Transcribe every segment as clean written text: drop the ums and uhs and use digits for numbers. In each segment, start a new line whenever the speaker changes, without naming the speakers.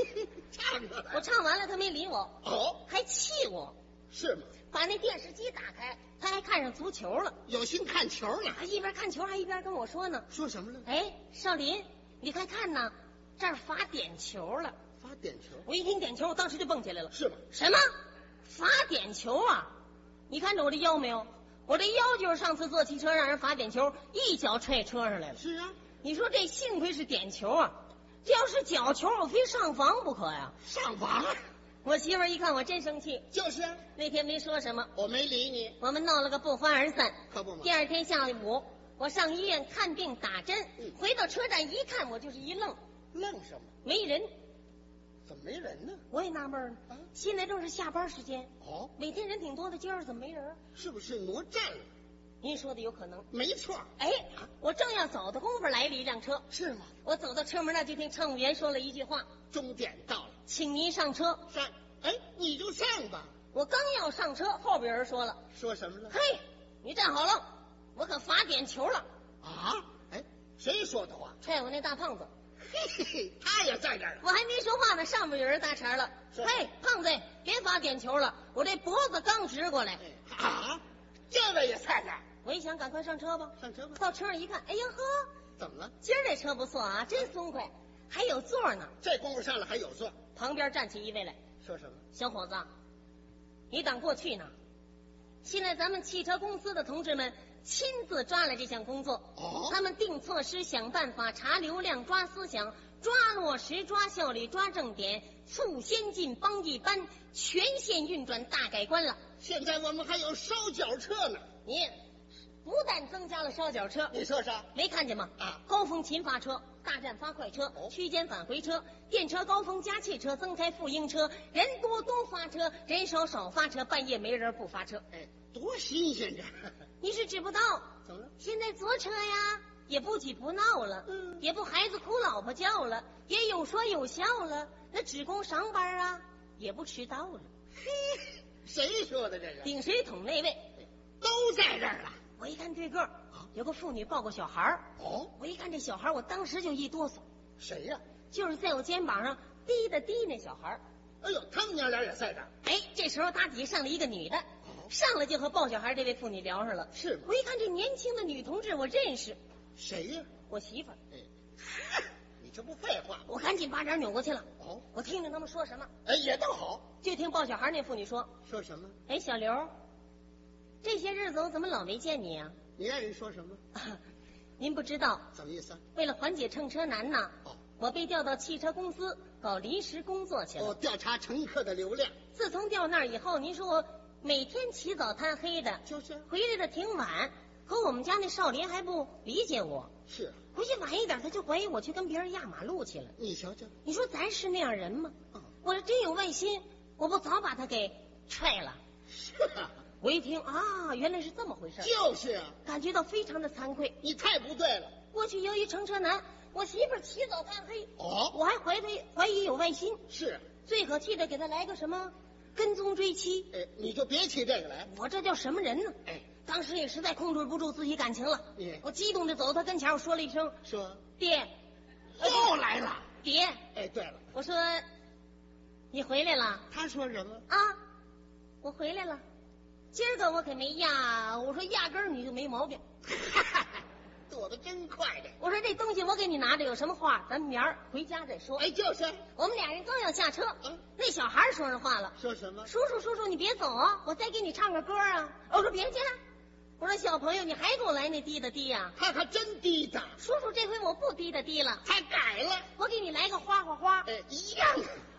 唱了，
我唱完了他没理我，
哦，
还气我，
是吗？
把那电视机打开，他还看上足球了，
有心看球了，
他一边看球还一边跟我说呢。
说什么了？
哎，少林，你快看呐，这儿罚点球了。
发点球？
我一听点球，我当时就蹦起来了。
是吗？
什么？罚点球啊？你看着我这腰没有？我这腰就是上次坐汽车让人罚点球，一脚踹车上来了。
是啊。
你说这幸亏是点球啊，这要是角球，我非上房不可呀。
上房？
我媳妇儿一看我真生气，
就是啊。
那天没说什么，
我没理你，
我们闹了个不欢而散。
可不嘛。
第二天下午，我上医院看病打针，回到车站一看，我就是一愣。
愣什么？
没人。
怎么没人呢？
我也纳闷呢。啊，现在正是下班时间，
哦，
每天人挺多的，今儿怎么没人？
是不是挪站了？
您说的有可能。
没错。
哎，我正要走的功夫，来了一辆车。
是吗？
我走到车门那，就听乘务员说了一句话：
终点到了，
请您上车。
上。哎，你就上吧。
我刚要上车，后边有人说了。
说什么了？
嘿，你站好了，我可罚点球了。
啊？哎，谁说的话？
踹我那大胖子。
嘿嘿，他也在这儿。
我还没说话呢，上面有人搭茬了。嘿，胖子，别罚点球了，我这脖子刚直过来。
啊？这位也在这儿。
我一想，赶快上车吧。
上车吧。
到车上一看，哎呀呵，
怎么了？
今儿这车不错啊，真松快，还有座呢。
这功夫上来还有座。
旁边站起一位来，
说什么？
小伙子，你等过去呢。现在咱们汽车公司的同志们亲自抓了这项工作。
哦，
他们定措施、想办法、查流量、抓思想、抓落实、抓效率、抓重点，促先进、帮一般，全线运转大改观了。
现在我们还有烧脚车呢。
你不但增加了烧脚车，
你说啥？
没看见吗？
啊，
高峰勤发车、大站发快车、区间返回车、电车高峰加气车、增开复应车，人多多发车，人少少发车，半夜没人不发车。
哎，多新鲜这！
你是知不道，
怎么了？
现在坐车呀，也不挤不闹了，也不孩子哭老婆叫了，也有说有笑了，那职工上班啊，也不迟到了。
嘿，谁说的这个？
顶水桶那位
都在这儿了。
我一看对个儿，有个妇女抱个小孩儿。
哦，
我一看这小孩，我当时就一哆嗦。
谁呀？
就是在我肩膀上滴的滴那小孩。
哎呦，他们娘俩也在这儿。
哎，这时候打底下上来一个女的，上来就和抱小孩这位妇女聊上了。
是吗？
我一看这年轻的女同志，我认识。
谁呀？
我媳妇儿。
哎，你这不废话？
我赶紧把脸扭过去了。
哦，
我听听他们说什么。
哎，也倒好。
就听抱小孩那妇女说
什么？
哎，小刘，这些日子我怎么老没见你啊？
你爱人说什么？
您不知道。
什么意思？
为了缓解乘车难呐，我被调到汽车公司搞临时工作去了。
调查乘客的流量。
自从调那儿以后，您说我每天起早贪黑的，
就是
回来的挺晚，可我们家那少林还不理解我。
是，
回去晚一点，他就怀疑我去跟别人压马路去了。
你瞧瞧，
你说咱是那样人吗？我这真有外心，我不早把他给踹了。
是啊。
我一听啊，原来是这么回事。
就是啊，
感觉到非常的惭愧。
你太不对了。
过去由于乘车难，我媳妇儿起早贪黑，我还怀疑有外心。
是，
最可气的给他来个什么跟踪追妻。
哎，你就别提这个来。
我这叫什么人呢？
哎，
当时也实在控制不住自己感情了。我激动的走到他跟前，我说了一声：“
说
爹。”
又来了，
爹。
哎，对了，
我说你回来了。
他说什么？
啊，我回来了。今儿个我可没压，我说压根儿你就没毛病。
躲得真快的。
我说这东西我给你拿着，有什么话咱们明儿回家再说。
哎，就是。
我们俩人刚要下车，那小孩说上话了。
说什么？
叔叔，你别走啊，我再给你唱个歌啊。我说别介。我说小朋友，你还给我来那滴的滴呀？
他还真滴的。
叔叔，这回我不滴的滴了，
他改了，
我给你来个花花花。
哎，一样。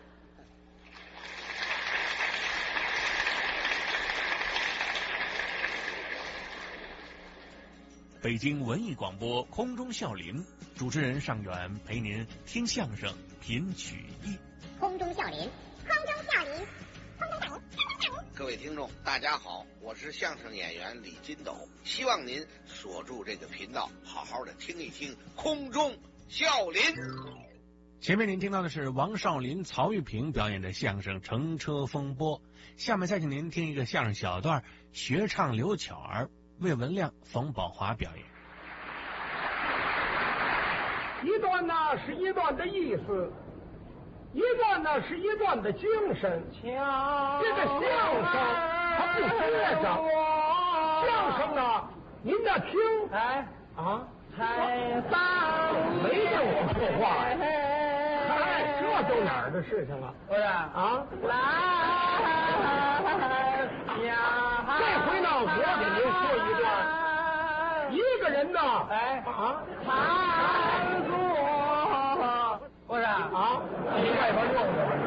北京文艺广播空中笑林，主持人尚远陪您听相声品曲艺。
空中笑林，空中笑林，空中笑林。
各位听众大家好，我是相声演员李金斗，希望您锁住这个频道，好好的听一听空中笑林。
前面您听到的是王少林、曹玉平表演的相声《乘车风波》，下面再请您听一个相声小段，学唱刘巧儿，魏文亮、冯宝华表演。
一段呢是一段的意思， 一段呢是一段的精神。这个相声它不学着，相声呢，您那听，
哎
啊，
采访
没让我说话呀？哎，这都哪儿的事情啊？
不是
啊，
来呀！
这回呢，我给您说一段，一个人呢，
哎
啊，
常坐，不是
啊，你外边溜达吧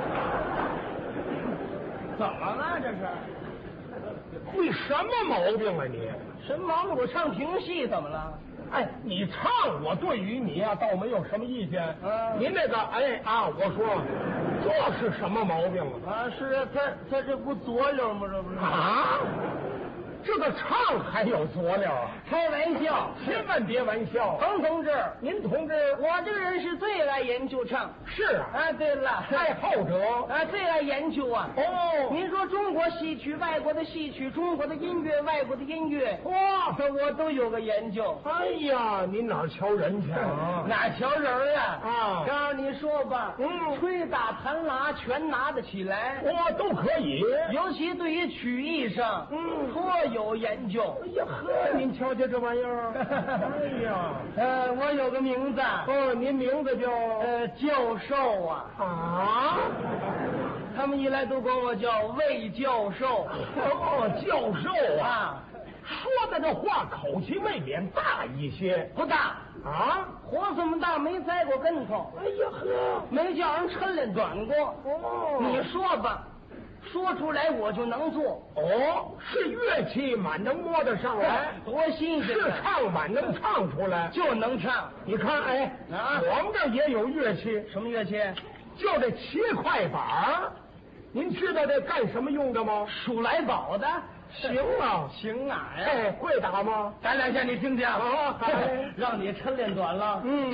怎么了？这是
你？你什么毛病啊你？
什么毛病？我唱评戏怎么了？
哎，你唱我对于你呀、倒没有什么意见。您那个我说这是什么毛病啊？
是啊，他这不左溜吗？这不是
啊？这个唱还有佐料啊？
开玩笑，
千万别玩笑。
彭同志，
您同志，
我这个人是最爱研究唱。
是啊，
啊，对了，
爱好者
啊，最爱研究啊。
哦。
您说中国戏曲、外国的戏曲，中国的音乐、外国的音乐，
哇，
我都有个研究。
哎呀，您哪儿瞧人去啊？
哪瞧人啊？
啊
告诉你说吧，吹打弹拉全拿得起来，
哇，都可以。
尤其对于曲艺上，颇有研究。
哎呀呵，您瞧瞧这玩意儿。哎呀，
我有个名字。
哦，您名字叫
教授啊。
啊？
他们一来都管我叫魏教授。
哦，教授啊。
啊，
说的这话口气未免大一些。
不大
啊？
活这么大没栽过跟头。
哎呀呵，
没叫人抻练短过。
哦，
你说吧，说出来我就能做。
哦，是乐器满能摸得上来，
多新鲜！
是唱满能唱出来，
就能唱。
你看，哎，
啊
我们这儿也有乐器，
什么乐器？
就这切块板儿，您知道这干什么用的吗？
数来宝的。
行啊，
行哪呀？
哎，会打吗？
打两下你听听
啊，
让你抻练短了。